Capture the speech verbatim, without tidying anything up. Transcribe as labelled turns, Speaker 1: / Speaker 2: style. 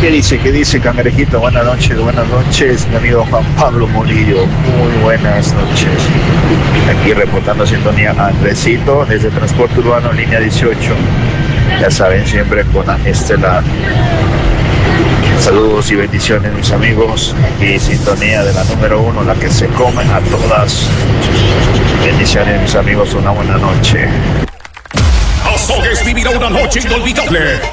Speaker 1: ¿Qué dice? ¿Qué dice, cangrejito? Buenas noches, buenas noches, mi amigo Juan Pablo Murillo. Muy buenas noches. Aquí reportando sintonía Andresito desde Transporte Urbano, línea dieciocho. Ya saben, siempre con Estelar. Saludos y bendiciones, mis amigos. Y sintonía de la número uno, la que se comen a todas. Bendiciones, mis amigos. Una buena noche.
Speaker 2: Azogues vivirá una noche inolvidable